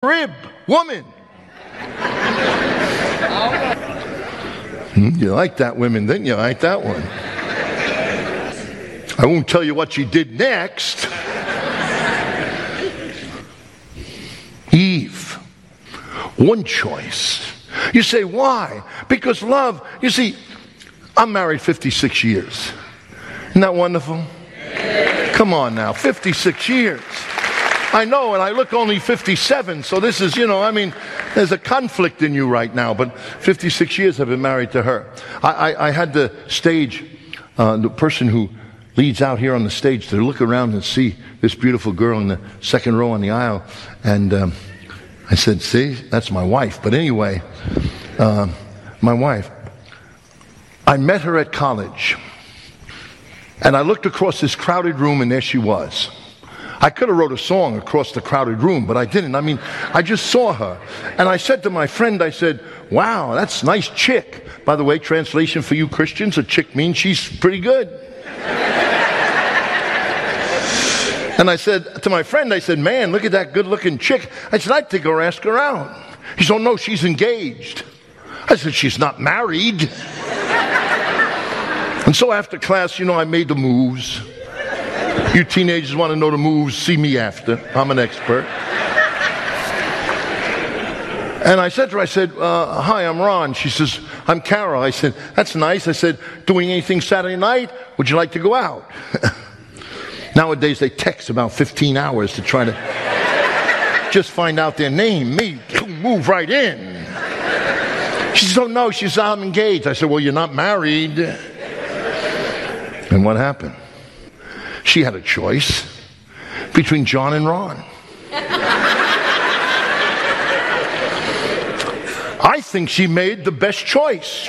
rib, woman. You like that, women, didn't you? I like that one. I won't tell you what she did next. Eve. One choice. You say, why? Because love, you see, I'm married 56 years. Isn't that wonderful? Come on now, 56 years. I know, and I look only 57, so this is, there's a conflict in you right now, but 56 years I've been married to her. I had the stage, the person who leads out here on the stage to look around and see this beautiful girl in the second row on the aisle, and I said, see, that's my wife. But anyway, my wife, I met her at college, and I looked across this crowded room, and there she was. I could have wrote a song across the crowded room, but I didn't. I just saw her. And I said to my friend, I said, wow, that's a nice chick. By the way, translation for you Christians, a chick means she's pretty good. And I said to my friend, I said, man, look at that good-looking chick. I said, I'd take her, ask her out. He said, oh, no, she's engaged. I said, she's not married. And so after class, I made the moves. You teenagers want to know the moves, see me after. I'm an expert. And I said to her, hi, I'm Ron. She says, I'm Carol. I said, that's nice. I said, doing anything Saturday night? Would you like to go out? Nowadays, they text about 15 hours to try to just find out their name. Me, move right in. She says, oh, no. She says, I'm engaged. I said, well, you're not married. And what happened? She had a choice between John and Ron. I think she made the best choice.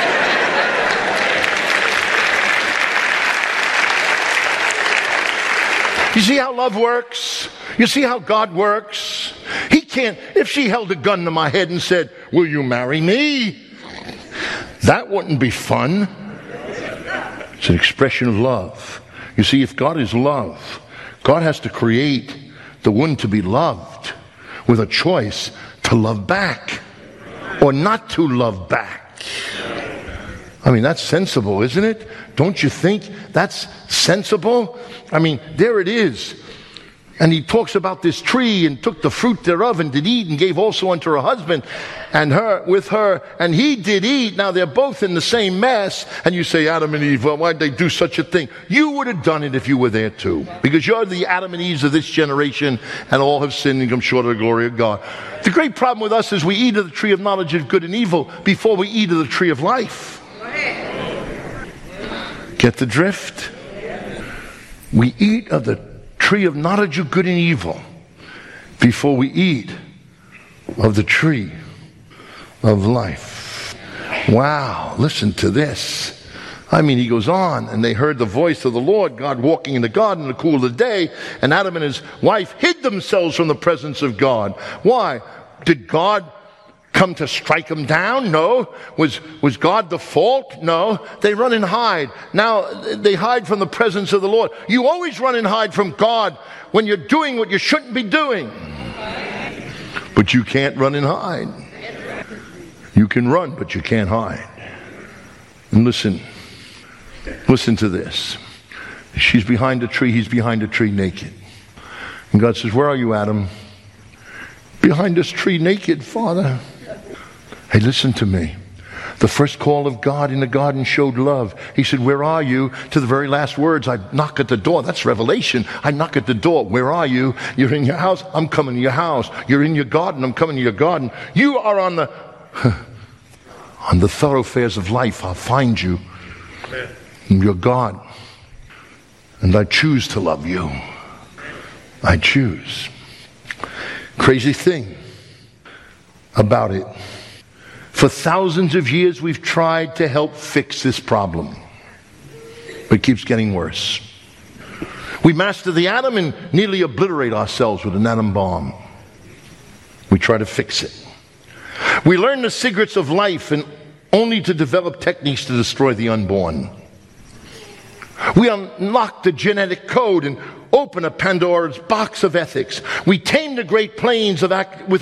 You see how love works? You see how God works? He can't, if she held a gun to my head and said, will you marry me? That wouldn't be fun. It's an expression of love. You see, if God is love, God has to create the one to be loved with a choice to love back or not to love back. That's sensible, isn't it? Don't you think that's sensible? There it is. And he talks about this tree, and took the fruit thereof, and did eat, and gave also unto her husband, and her with her, and he did eat. Now they're both in the same mess. And you say, Adam and Eve, well, why'd they do such a thing? You would have done it if you were there too. Because you're the Adam and Eves of this generation, and all have sinned and come short of the glory of God. The great problem with us is we eat of the tree of knowledge of good and evil before we eat of the tree of life. Get the drift? We eat of the tree of knowledge of good and evil before we eat of the tree of life. Wow, listen to this. He goes on, and they heard the voice of the Lord God walking in the garden in the cool of the day, and Adam and his wife hid themselves from the presence of God. Why? Did God come to strike them down? No. Was God the fault? No. They run and hide. Now they hide from the presence of the Lord. You always run and hide from God when you're doing what you shouldn't be doing. But you can't run and hide. You can run, but you can't hide. And listen to this. She's behind a tree, he's behind a tree naked. And God says, where are you, Adam? Behind this tree naked, Father. Hey, listen to me. The first call of God in the garden showed love. He said, where are you? To the very last words, I knock at the door. That's Revelation. I knock at the door. Where are you? You're in your house. I'm coming to your house. You're in your garden. I'm coming to your garden. You are on the thoroughfares of life. I'll find you. I'm your God. And I choose to love you. I choose. Crazy thing about it. For thousands of years, we've tried to help fix this problem. But it keeps getting worse. We master the atom and nearly obliterate ourselves with an atom bomb. We try to fix it. We learn the secrets of life and only to develop techniques to destroy the unborn. We unlock the genetic code and open a Pandora's box of ethics. We tame the great plains with